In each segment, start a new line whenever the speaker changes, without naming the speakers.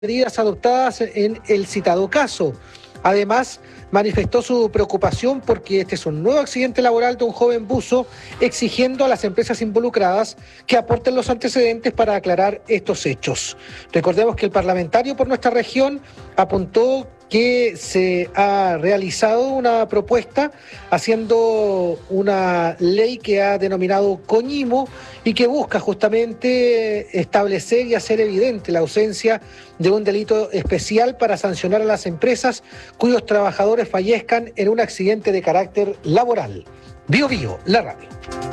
medidas adoptadas en el citado caso. Además, manifestó su preocupación porque este es un nuevo accidente laboral de un joven buzo, exigiendo a las empresas involucradas que aporten los antecedentes para aclarar estos hechos. Recordemos que el parlamentario por nuestra región apuntó que se ha realizado una propuesta haciendo una ley que ha denominado Coñimo y que busca justamente establecer y hacer evidente la ausencia de un delito especial para sancionar a las empresas cuyos trabajadores fallezcan en un accidente de carácter laboral. Bío Bío, la radio.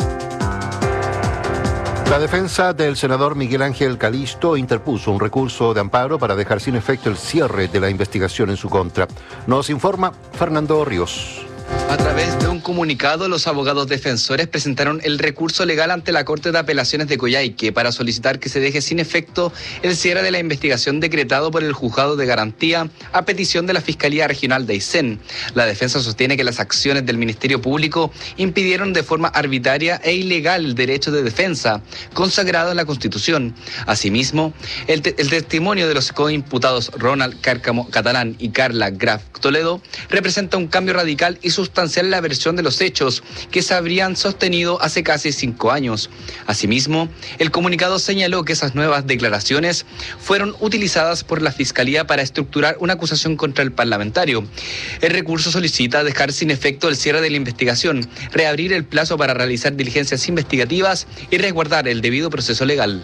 La defensa del senador Miguel Ángel Calisto interpuso un recurso de amparo para dejar sin efecto el cierre de la investigación en su contra. Nos informa Fernando Ríos.
A través de un comunicado, los abogados defensores presentaron el recurso legal ante la Corte de Apelaciones de Coyhaique para solicitar que se deje sin efecto el cierre de la investigación decretado por el Juzgado de Garantía a petición de la Fiscalía Regional de Aysén. La defensa sostiene que las acciones del Ministerio Público impidieron de forma arbitraria e ilegal el derecho de defensa, consagrado en la Constitución. Asimismo, el testimonio de los coimputados Ronald Cárcamo Catalán y Carla Graf Toledo representa un cambio radical y sustancial en la versión de los hechos que se habrían sostenido hace casi 5 años. Asimismo, el comunicado señaló que esas nuevas declaraciones fueron utilizadas por la Fiscalía para estructurar una acusación contra el parlamentario. El recurso solicita dejar sin efecto el cierre de la investigación, reabrir el plazo para realizar diligencias investigativas y resguardar el debido proceso legal.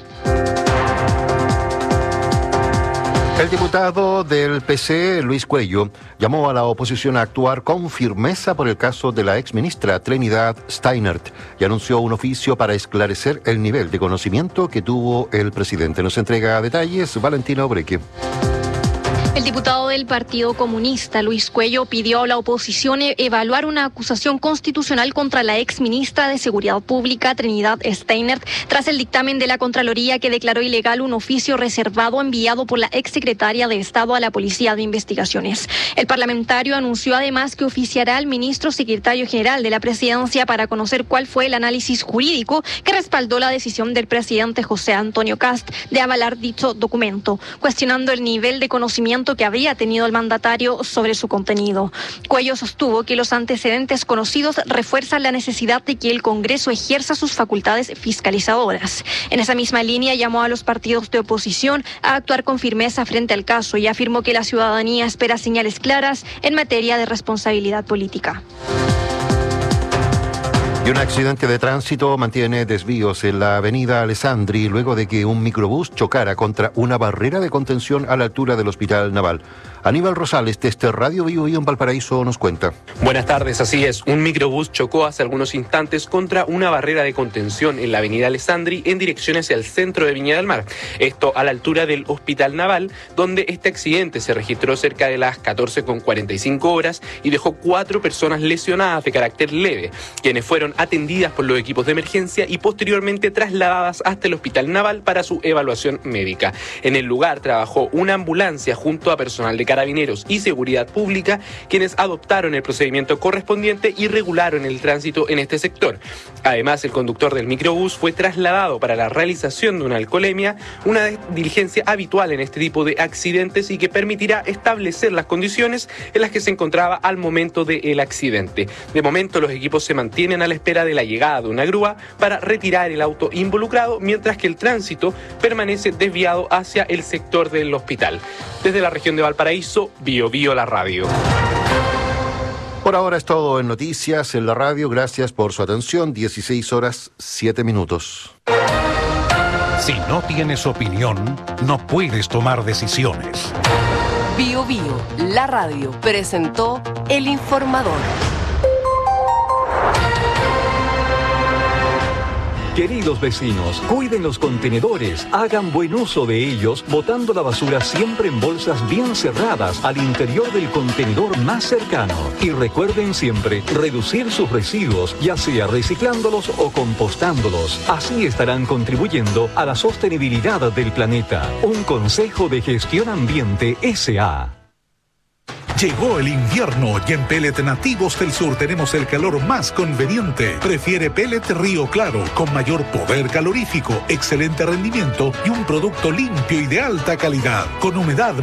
El diputado del PC, Luis Cuello, llamó a la oposición a actuar con firmeza por el caso de la exministra Trinidad Steinert y anunció un oficio para esclarecer el nivel de conocimiento que tuvo el presidente. Nos entrega detalles Valentina Obreque.
El diputado del Partido Comunista, Luis Cuello, pidió a la oposición evaluar una acusación constitucional contra la exministra de Seguridad Pública, Trinidad Steinert, tras el dictamen de la Contraloría que declaró ilegal un oficio reservado enviado por la exsecretaria de Estado a la Policía de Investigaciones. El parlamentario anunció además que oficiará al ministro secretario general de la Presidencia para conocer cuál fue el análisis jurídico que respaldó la decisión del presidente José Antonio Kast de avalar dicho documento, cuestionando el nivel de conocimiento que habría tenido el mandatario sobre su contenido. Cuello sostuvo que los antecedentes conocidos refuerzan la necesidad de que el Congreso ejerza sus facultades fiscalizadoras. En esa misma línea llamó a los partidos de oposición a actuar con firmeza frente al caso y afirmó que la ciudadanía espera señales claras en materia de responsabilidad política.
Y un accidente de tránsito mantiene desvíos en la avenida Alessandri luego de que un microbús chocara contra una barrera de contención a la altura del Hospital Naval. Aníbal Rosales, desde Radio Bío Bío en Valparaíso, nos cuenta.
Buenas tardes, así es. Un microbús chocó hace algunos instantes contra una barrera de contención en la avenida Alessandri en dirección hacia el centro de Viña del Mar. Esto a la altura del Hospital Naval, donde este accidente se registró cerca de las 14:45 horas y dejó 4 personas lesionadas de carácter leve, quienes fueron atendidas por los equipos de emergencia y posteriormente trasladadas hasta el Hospital Naval para su evaluación médica. En el lugar trabajó una ambulancia junto a personal de Carabineros y Seguridad Pública, quienes adoptaron el procedimiento correspondiente y regularon el tránsito en este sector. Además, el conductor del microbús fue trasladado para la realización de una alcoholemia, una diligencia habitual en este tipo de accidentes y que permitirá establecer las condiciones en las que se encontraba al momento del accidente. De momento, los equipos se mantienen a la espera de la llegada de una grúa para retirar el auto involucrado, mientras que el tránsito permanece desviado hacia el sector del hospital. Desde la región de Valparaíso, Bío Bío, la radio.
Por ahora es todo en Noticias en la radio. Gracias por su atención. 16:07.
Si no tienes opinión, no puedes tomar decisiones.
Bío Bío, la radio, presentó El Informador.
Queridos vecinos, cuiden los contenedores, hagan buen uso de ellos, botando la basura siempre en bolsas bien cerradas al interior del contenedor más cercano. Y recuerden siempre reducir sus residuos, ya sea reciclándolos o compostándolos. Así estarán contribuyendo a la sostenibilidad del planeta. Un consejo de Gestión Ambiente S.A.
Llegó el invierno y en Pellet Nativos del Sur tenemos el calor más conveniente. Prefiere Pellet Río Claro, con mayor poder calorífico, excelente rendimiento y un producto limpio y de alta calidad, con humedad